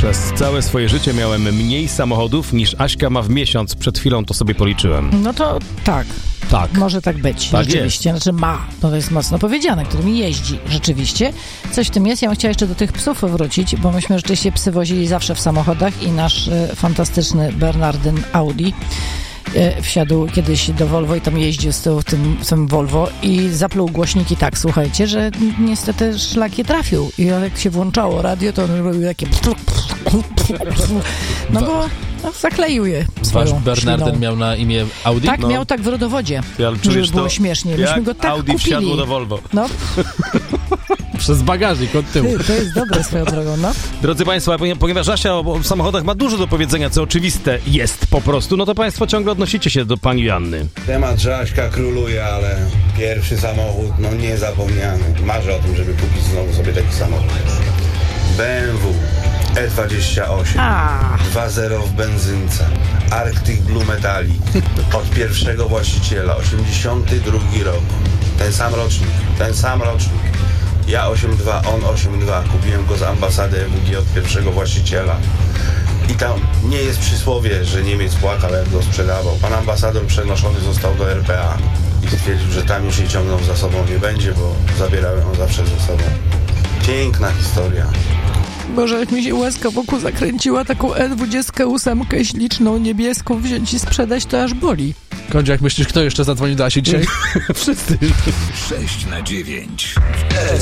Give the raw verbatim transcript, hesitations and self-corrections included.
Przez całe swoje życie miałem mniej samochodów niż Aśka ma w miesiąc. Przed chwilą to sobie policzyłem. No to tak. Tak. Może tak być, tak rzeczywiście. Jest. Znaczy ma, to jest mocno powiedziane, którymi jeździ, rzeczywiście. Coś w tym jest. Ja bym chciała jeszcze do tych psów wrócić, bo myśmy rzeczywiście psy wozili zawsze w samochodach i nasz y, fantastyczny Bernardyn Audi y, wsiadł kiedyś do Volvo i tam jeździł z tyłu w tym, w tym Volvo i zapluł głośniki tak, słuchajcie, że niestety szlak je trafił. I jak się włączało radio, to on robił takie... No bo no, zakleił je swoją Wasz Bernardyn śliną. Miał na imię Audi? Tak, no. miał tak w rodowodzie, Ja, żeby było śmiesznie. Myśmy go tak Audi kupili. wsiadło do Volvo. No. Przez bagażnik od tyłu. Ty, to jest dobre swoją drogą, no. Drodzy Państwo, ponieważ Asia w samochodach ma dużo do powiedzenia, co oczywiste jest po prostu, no to Państwo ciągle odnosicie się do pani Joanny. Temat, że Aśka króluje, ale pierwszy samochód, no niezapomniany. Marzę o tym, żeby kupić znowu sobie taki samochód. B M W E dwadzieścia osiem, A. dwa zero w benzynce, Arctic Blue Metallic, od pierwszego właściciela, osiemdziesiąty drugi rok. Ten sam rocznik, ten sam rocznik. Ja osiem dwa, on osiem dwa. Kupiłem go z ambasady E W G od pierwszego właściciela. I tam nie jest przysłowie, że Niemiec płakał, jak go sprzedawał. Pan ambasador przenoszony został do R P A i stwierdził, że tam już jej ciągnął za sobą nie będzie, bo zabierał ją zawsze ze sobą. Piękna historia. Boże, jak mi się łezka wokół zakręciła, taką E dwadzieścia osiem śliczną, niebieską wziąć i sprzedać, to aż boli. Kondzio, jak myślisz, kto jeszcze zadzwonił do Asi dzisiaj? Wszyscy. sześć na dziewięć.